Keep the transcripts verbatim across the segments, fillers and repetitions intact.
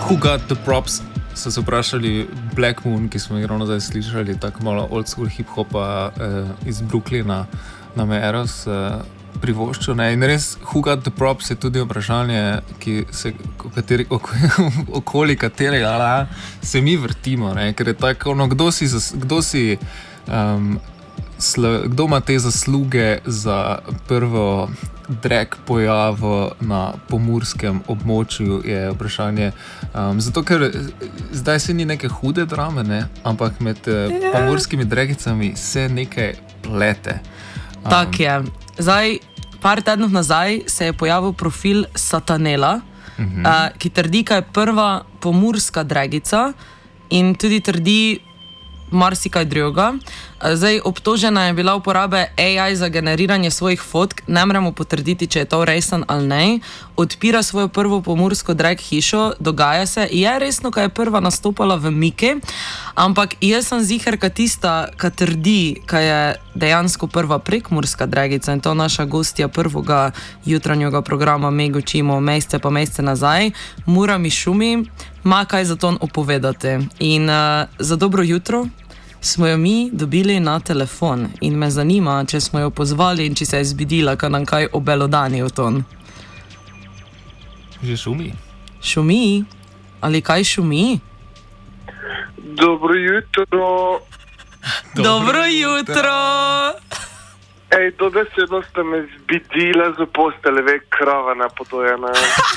Who got the props? So se vprašali Black Moon, ki smo jih ravno zdaj slišali, tako malo old school hip-hopa eh, iz Brooklyna, nam je Eros eh, privoščil. Ne? In res, who got the props je tudi vprašanje, ki se, kateri, okoli katerega la, se mi vrtimo. Ne? Ker je tako, no, kdo si, kdo si um, sla, kdo ima te zasluge za prvo drag pojavo na pomurskem območju, je vprašanje. Um, zato, ker zdaj se ni neke hude drame, ne? Ampak med yeah. pomurskimi dragicami se nekaj plete. Um, tak je. Zdaj, par tednov nazaj se je pojavil profil Satanela, uh-huh. uh, ki trdi, da je prva pomurska dragica in tudi trdi marsikaj drugega. Zdaj, obtožena je bila uporabe A I za generiranje svojih fotk, ne moremo potrditi, če je to resen ali ne. Odpira svojo prvo pomursko drag hišo, dogaja se. Je resno, ko je prva nastopala v Miki, ampak jaz sem ziherka tista, ki trdi, ka je dejansko prva prekmurska dragica in to naša gostja prvega jutranjega programa Me gočimo mesece pa mesece nazaj, Mura Mišumi, ima kaj za to opovedati. In uh, za dobro jutro smo jo mi dobili na telefon in me zanima, če smo jo pozvali in če se je zbudila, ka nam kaj obelodani v ton. Že šumi? Šumi? Ali kaj šumi? Dobro jutro. Dobro, Dobro jutro. Ej, to besedno ste me zbudila z postele, ve, krava napodojena.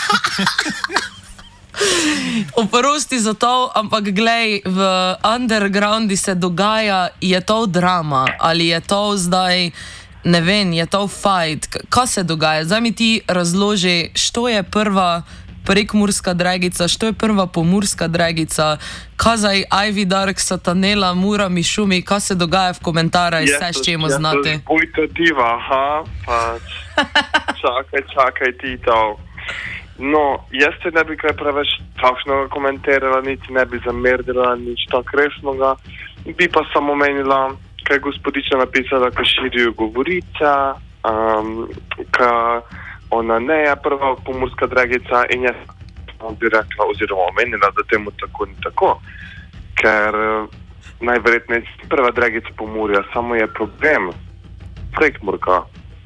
Oprosti za to, ampak glej, v undergroundi se dogaja, je to drama ali je to zdaj, ne vem, je to fight, kaj se dogaja? Zdaj mi ti razloži, što je prva prekmurska dragica, što je prva pomurska dragica, kaj zdaj Ivy Dark, Satanela, Mura Mišumi, kaj se dogaja v komentarjih, vse s čemu znate? Ja, to je bojta diva, aha, pač, čakaj, čakaj ti to. No, jaz te ne bi kaj preveč takšnega komentirala, niti ne bi zamerdila, nič tako resnoga. Bi pa samo menila, kaj je gospodiča napisala, ka širijo govorica, um, ka ona ne je prva pomurska dragica in jaz bi rekla oziroma omenila, da temu tako ni tako. Ker najverjetneje prva dragica Pomurja, samo je problem Prekmurka.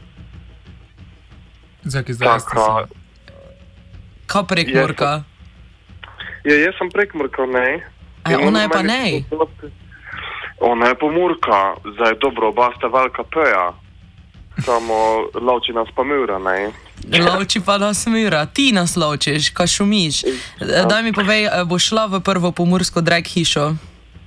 Zaki zdaj ste se... Kaj Prekmurka? Ja, jaz sem Prekmurka, ne. A ona je pa ne? Ona je Pomurka, zdaj dobro, oba sta velika peja. Samo lovči nas pa Mura, ne. Lovči pa nas Mura, ti nas lovčiš, kaj šumiš. Daj mi povej, bo šla v prvo pomursko drag hišo?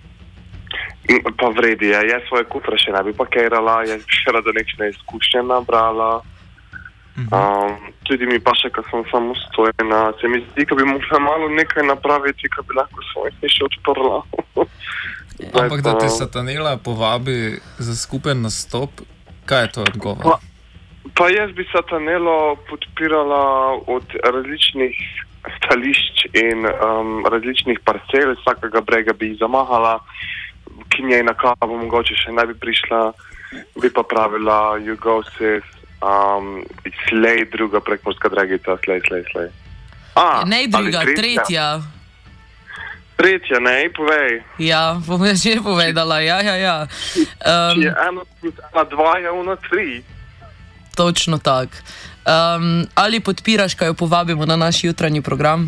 Pa vredi, ja, jaz svoje kufre še ne bi pakirala, jaz bi še rada nekšne izkušnje nabrala. Um, tudi mi pa še, ko sem samostojna, se mi zdi, ko bi mogla malo nekaj napraviti, ko bi lahko svojih niše odprla. Ampak da te Satanela povabi za skupen nastop, kaj je to odgovor? Pa, pa jaz bi Satanelo podpirala od različnih stališč in um, različnih parcel, vsakega brega bi jih zamahala, ki njej na kavo mogoče še ne bi prišla, bi pa pravila, you go sis, Um, slej druga prekmurska dragica, slej, slej, slej. A, ne druga, tretja. tretja. Tretja, ne, povej. Ja, bom že povedala, ja, ja, ja. Um, je ena plus ena, dva, je ona tri. Točno tak. Um, ali podpiraš, kaj jo povabimo na naš jutranji program?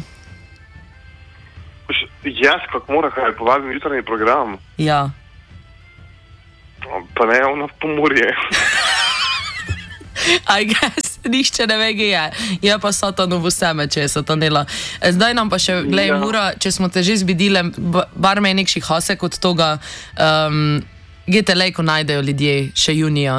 Jaz, kako mora, kaj jo povabim jutranji program? Ja. Pa ne, ona v Pomurje. I guess, nišče ne ve, je. Je pa Satanovo seme, če je Satanela. Zdaj nam pa še, glej, ja. Mura, če smo te že zbidile, bar me je nekši hasek od toga, um, gete lejko najdejo ljudje, še junija.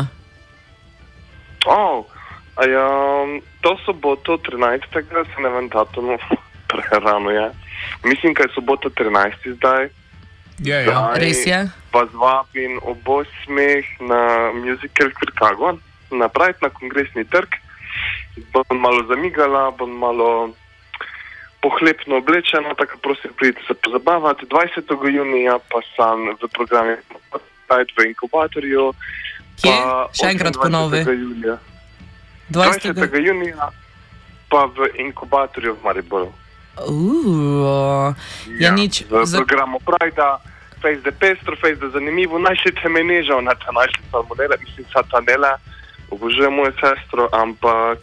Oh, ja, to soboto trinajstega se ne vem datumu, prerano je. Mislim, kaj je sobota trinajsti zdaj. Ja, ja. Res je. Pa zvabim ob osmih na musical Chicago. Napraviti na kongresni trg, bom malo zamigala, bom malo pohlepno oblečena, tako prosim, pridite se pozabavati. dvajsetega junija pa sem v programu v inkubatorju. Kje? Še enkrat ponovi. dvajsetega junija pa v inkubatorju v Mariboru. Uh, ja, ja, nič. V za... programu Prajda, fejs de pestro, fejs de zanimivo, najšite menežal na ta najšli salmonela, mislim satanela, obožujem mojo sestro, ampak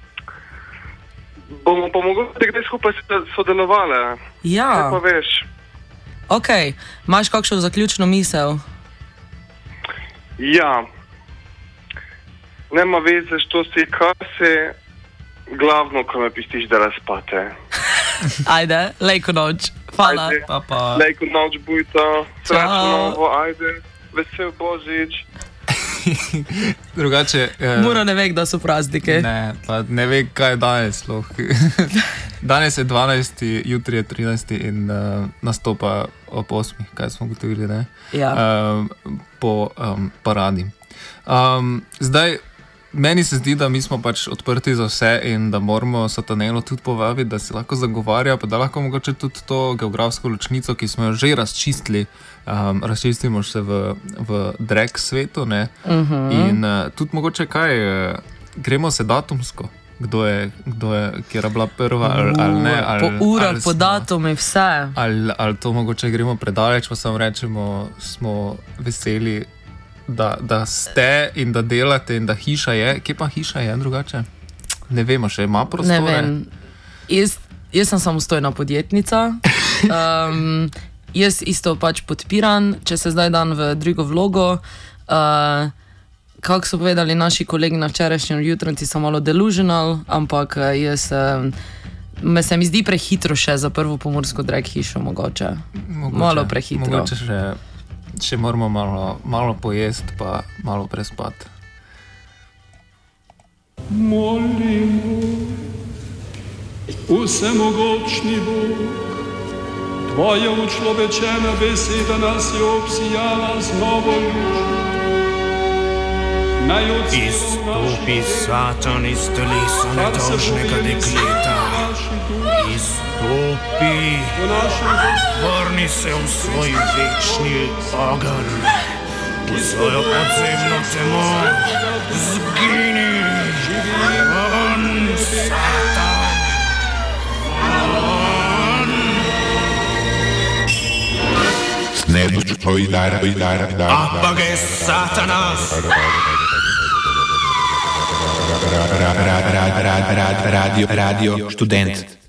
bomo pa mogoče gdje skupaj sodelovali. Ja. Kaj pa veš? Ok, imaš kakšno zaključno misel? Ja. Nema veze što si, kaj se, glavno, ko me pistiš da razpate. Ajde, lejko noč. Hvala. Ajde, Pa, pa. lejko noč bujto, srečno novo, ajde, vesel Božič. Drugače... Eh, Muro ne ve, kdo so praznike. Ne, pa ne ve, kaj je danes sploh. Danes je dvanajsti, jutri je trinajsti in uh, nastopa ob osmih, kaj smo gotovili, ne? Ja. Uh, po um, paradi. Um, zdaj, meni se zdi, da mi smo pač odprti za vse in da moramo Satanelo tudi povabiti, da se lahko zagovarja, pa da lahko mogoče tudi to geografsko ločnico, ki smo jo že razčistili, um, razčistimo še v, v drag svetu, ne? Uh-huh. In uh, tudi mogoče kaj, uh, gremo se datumsko, kdo je, kdo je, kjer je bila prva ali, ali ne. Ali, po urah, ali po smo, datumi, vse. Ali, ali to mogoče gremo predaleč, pa samo rečemo, smo veseli, Da, da ste in da delate in da hiša je. Kje pa hiša je drugače? Ne vemo še, ima prostore? Ne vem. Jaz, jaz sem samostojna podjetnica. Um, jaz isto pač podpiram, če se zdaj dan v drugo vlogo. Uh, kako so povedali naši kolegi na včerajšnjem jutranci, so malo delusional, ampak jaz, um, me se mi zdi prehitro še za prvo pomursko drag hišo, mogoče. mogoče malo prehitro. Mogoče še Še moramo malo, malo pojesti, pa malo prespati. Molimo, vsemogočni Bog, tvoja učlovečena beseda nas je obsijala z novo lučjo. Izstopi Satan iz telesa nedolžnega dekleta. Izstopi, vrni se v svoj večni ogenj, v svojo podzemno temo, zgini, von, Satan, von. Apage Satanas. Radio, radio, študent.